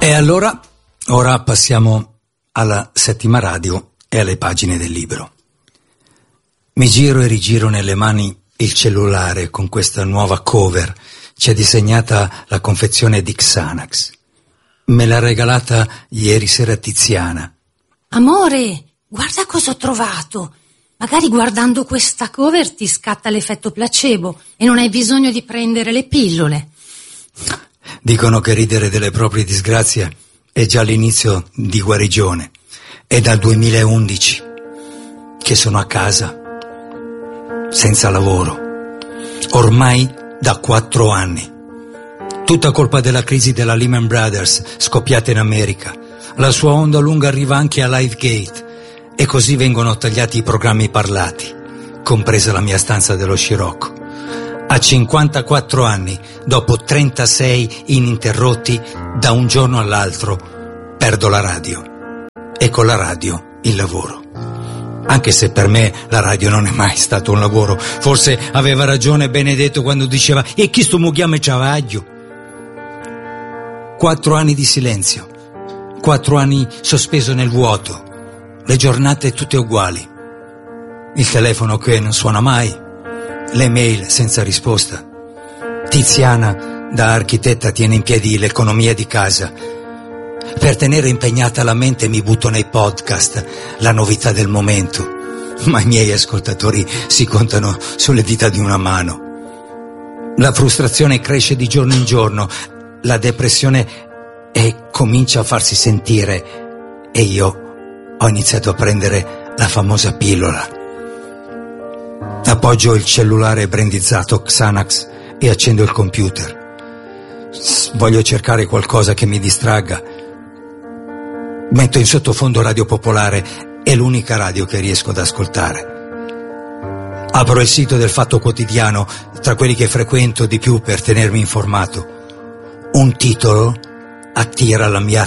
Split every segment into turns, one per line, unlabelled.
E allora, ora passiamo alla Settima Radio e alle pagine del libro. Mi giro e rigiro nelle mani il cellulare con questa nuova cover. C'è disegnata la confezione di Xanax. Me l'ha regalata ieri sera Tiziana.
Amore, guarda cosa ho trovato. Magari guardando questa cover ti scatta l'effetto placebo e non hai bisogno di prendere le pillole.
Dicono che ridere delle proprie disgrazie è già l'inizio di guarigione. È dal 2011 che sono a casa, senza lavoro, ormai da 4 anni. Tutta colpa della crisi della Lehman Brothers scoppiata in America. La sua onda lunga arriva anche a Livegate e così vengono tagliati i programmi parlati, compresa la mia stanza dello scirocco. A 54 anni, dopo 36 ininterrotti, da un giorno all'altro perdo la radio e con la radio il lavoro. Anche se per me la radio non è mai stato un lavoro. Forse aveva ragione Benedetto quando diceva «E chi sto mucchiame ciavaglio?» 4 anni di silenzio, 4 anni sospeso nel vuoto, le giornate tutte uguali, il telefono che non suona mai, le mail senza risposta. Tiziana, da architetta, tiene in piedi l'economia di casa. Per tenere impegnata la mente mi butto nei podcast, la novità del momento, ma i miei ascoltatori si contano sulle dita di una mano. La frustrazione cresce di giorno in giorno, la depressione comincia a farsi sentire e io ho iniziato a prendere la famosa pillola. Appoggio il cellulare brandizzato Xanax e accendo il computer. Voglio cercare qualcosa che mi distragga. Metto in sottofondo Radio Popolare, è l'unica radio che riesco ad ascoltare. Apro il sito del Fatto Quotidiano, tra quelli che frequento di più per tenermi informato. Un titolo attira la mia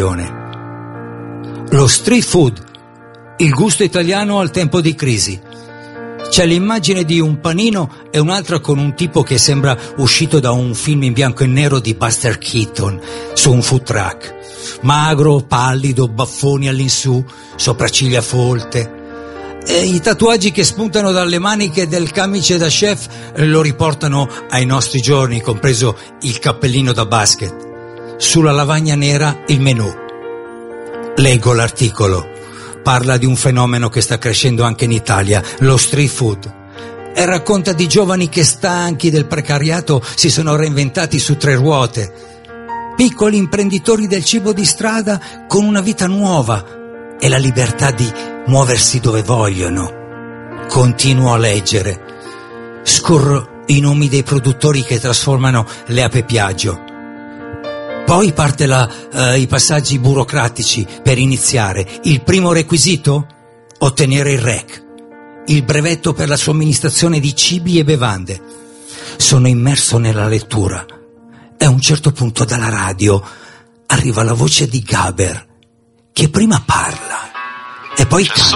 attenzione. Lo street food, il gusto italiano al tempo di crisi. C'è l'immagine di un panino e un'altra con un tipo che sembra uscito da un film in bianco e nero di Buster Keaton su un food truck. Magro, pallido, baffoni all'insù, sopracciglia folte. E i tatuaggi che spuntano dalle maniche del camice da chef lo riportano ai nostri giorni, compreso il cappellino da basket. Sulla lavagna nera il menù. Leggo l'articolo. Parla di un fenomeno che sta crescendo anche in Italia, lo street food. E racconta di giovani che, stanchi del precariato, si sono reinventati su 3 ruote. Piccoli imprenditori del cibo di strada con una vita nuova e la libertà di muoversi dove vogliono. Continuo a leggere. Scorro i nomi dei produttori che trasformano le ape Piaggio. Poi parte i passaggi burocratici per iniziare. Il primo requisito? Ottenere il REC, il brevetto per la somministrazione di cibi e bevande. Sono immerso nella lettura e a un certo punto dalla radio arriva la voce di Gaber, che prima parla e poi canta.